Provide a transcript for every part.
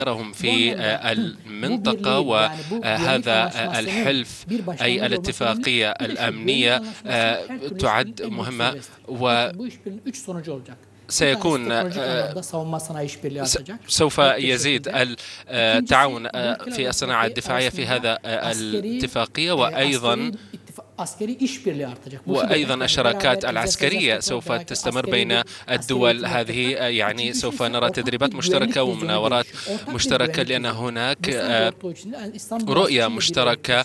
هم في المنطقة، وهذا الحلف أي الاتفاقية الأمنية تعد مهمة، سيكون سوف يزيد التعاون في الصناعة الدفاعية في هذا الاتفاقية، وأيضا الشراكات العسكرية سوف تستمر بين الدول هذه. يعني سوف نرى تدريبات مشتركة ومناورات مشتركة، لأن هناك رؤية مشتركة،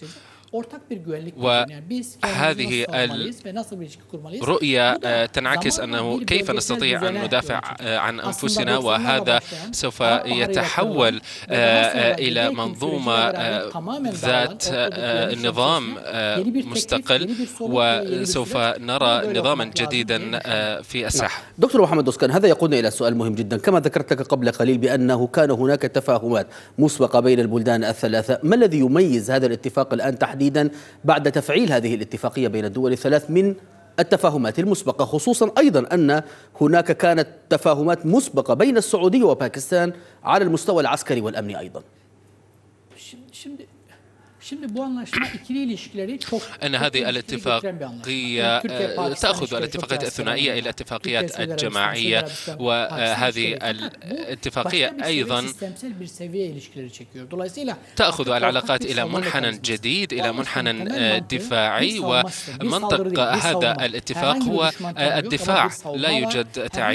وهذه الرؤية تنعكس أنه كيف نستطيع أن ندافع عن أنفسنا، وهذا سوف يتحول إلى منظومة ذات نظام مستقل، وسوف نرى نظاما جديدا في الساحة. دكتور محمد دوسكان، هذا يقودنا إلى سؤال مهم جدا. كما ذكرت لك قبل قليل بأنه كان هناك تفاهمات مسبقة بين البلدان الثلاثة، ما الذي يميز هذا الاتفاق الآن تحديدا بعد تفعيل هذه الاتفاقية بين الدول الثلاث من التفاهمات المسبقة، خصوصا أيضا أن هناك كانت تفاهمات مسبقة بين السعودية وباكستان على المستوى العسكري والأمني أيضا؟ أن هذه الاتفاقية تأخذ الاتفاقيات الثنائية إلى الاتفاقيات الجماعية، وهذه الاتفاقية أيضا تأخذ العلاقات إلى منحنى جديد، إلى منحنى دفاعي، ومنطق هذا الاتفاق هو الدفاع. لا يوجد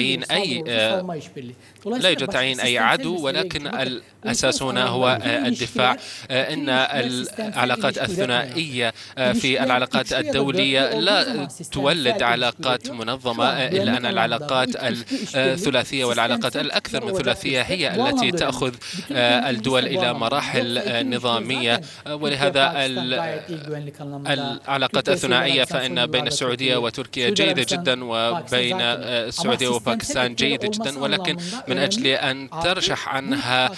تعيين أي عدو، ولكن الأساس هنا هو الدفاع. إن العلاقات الثنائية في العلاقات الدولية لا تولد علاقات منظمة، إلا أن العلاقات الثلاثية والعلاقات الأكثر من ثلاثية هي التي تأخذ الدول إلى مراحل نظامية. ولهذا العلاقات الثنائية فإن بين السعودية وتركيا جيدة جدا، وبين السعودية وباكستان جيدة جدا، ولكن من أجل أن ترشح عنها،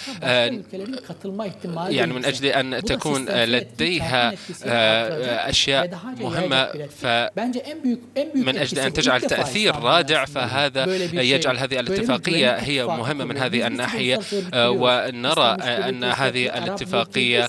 يعني من أجل أن تكون لديها أشياء مهمة، فمن أجل أن تجعل تأثير رادع، فهذا يجعل هذه الاتفاقية هي مهمة من هذه الناحية. ونرى أن هذه الاتفاقية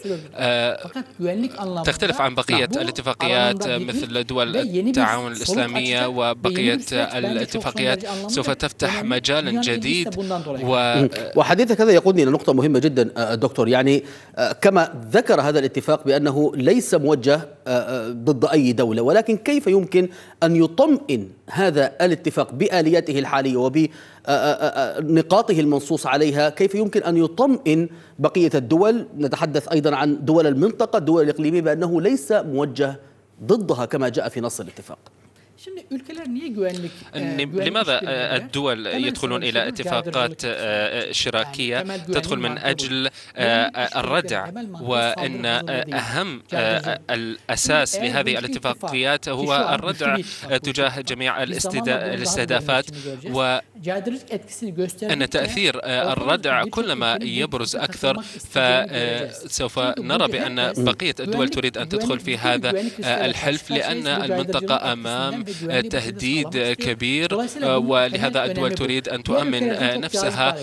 تختلف عن بقية الاتفاقيات مثل دول التعاون الإسلامية، وبقية الاتفاقيات سوف تفتح مجالا جديد. وحديثك هذا يقودني إلى نقطة مهمة جدا دكتور. يعني كما ذكر هذا الاتفاق بأنه ليس موجه ضد أي دولة، ولكن كيف يمكن أن يطمئن هذا الاتفاق بآلياته الحالية وبنقاطه المنصوص عليها، كيف يمكن أن يطمئن بقية الدول؟ نتحدث أيضا عن دول المنطقة، الدول الإقليمية، بأنه ليس موجه ضدها كما جاء في نص الاتفاق. لماذا الدول يدخلون إلى اتفاقات شراكية تدخل من أجل الردع؟ وأن أهم الأساس لهذه الاتفاقيات هو الردع تجاه جميع الاستهدافات، وأن تأثير الردع كلما يبرز أكثر فسوف نرى بأن بقية الدول تريد أن تدخل في هذا الحلف، لأن المنطقة أمام تهديد كبير، ولهذا الدول تريد أن تؤمن نفسها.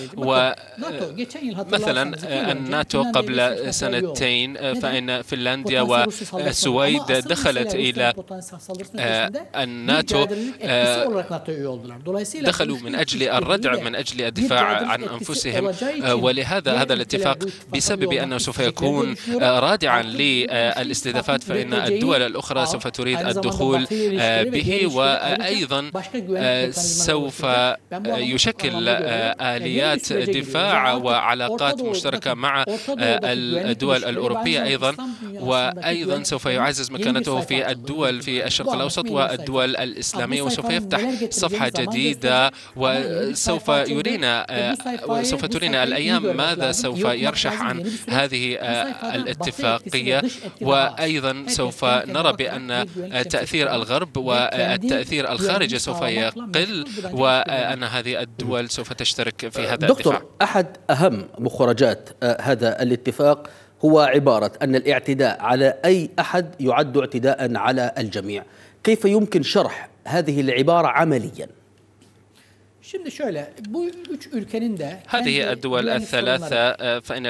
ومثلا الناتو قبل سنتين فإن فنلندا والسويد دخلت إلى الناتو، دخلوا من أجل الردع، من أجل الدفاع عن أنفسهم. ولهذا هذا الاتفاق بسبب أنه سوف يكون رادعا للاستهدافات، فإن الدول الأخرى سوف تريد الدخول به، وأيضا سوف يشكل آليات دفاع وعلاقات مشتركة مع الدول الأوروبية أيضا، وأيضا سوف يعزز مكانته في الدول في الشرق الأوسط والدول الإسلامية، وسوف يفتح صفحة جديدة. وسوف ترينا الأيام ماذا سوف يرشح عن هذه الاتفاقية. وأيضا سوف نرى بأن تأثير الغرب والتأثير الخارجي سوف يقل، وأن هذه الدول سوف تشترك في هذا الدفاع. دكتور، أحد أهم مخرجات هذا الاتفاق هو عبارة أن الاعتداء على أي أحد يعد اعتداء على الجميع. كيف يمكن شرح هذه العبارة عمليا؟ هذه الدول الثلاثة فإن